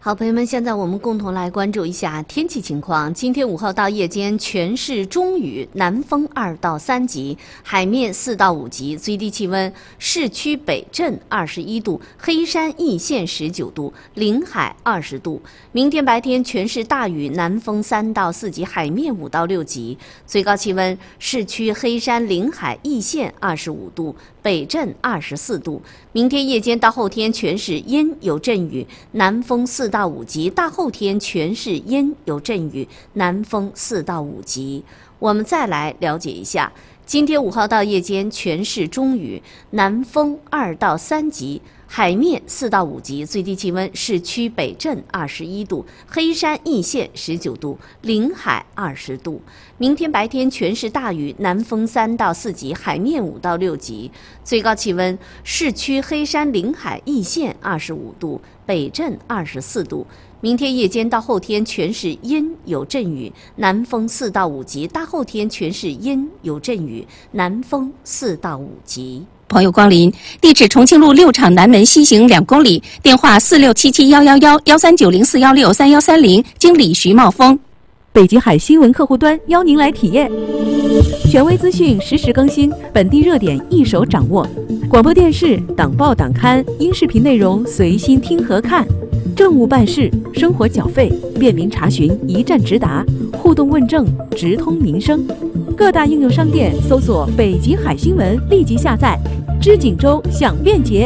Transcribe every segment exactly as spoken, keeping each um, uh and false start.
好，朋友们，现在我们共同来关注一下天气情况。今天五号到夜间全市中雨，南风二到三级，海面四到五级，最低气温市区北镇二十一度，黑山易县十九度，临海二十度。明天白天全市大雨，南风三到四级，海面五到六级，最高气温市区黑山、临海、易县二十五度，北镇二十四度。明天夜间到后天全市阴有阵雨，南风四到五级，大后天全市阴有阵雨，南风四到五级。我们再来了解一下，今天五号到夜间全市中雨，南风二到三级，海面四到五级，最低气温市区北镇二十一度，黑山易县十九度，临海二十度。明天白天全市大雨，南风三到四级，海面五到六级，最高气温市区黑山、临海、易县二十五度，北镇二十四度。明天夜间到后天全市阴有阵雨，南风四到五级，大后天全市阴有阵雨，南风四到五级。 朋友光临，地址重庆路六厂南门西行两公里，电话四六七七幺幺幺幺三九零四幺六三幺三零，经理徐茂峰。 北极海新闻客户端邀您来体验，权威资讯实时更新，本地热点一手掌握，广播电视、党报党刊、音视频内容随心听和看，政务办事、生活缴费便民查询一站直达，互动问政直通民生。各大应用商店搜索北极海新闻，立即下载，知锦州享便捷。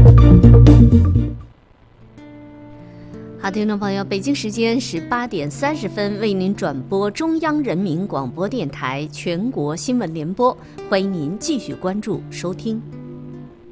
好，听众朋友，北京时间十八点三十分，为您转播中央人民广播电台全国新闻联播，欢迎您继续关注收听。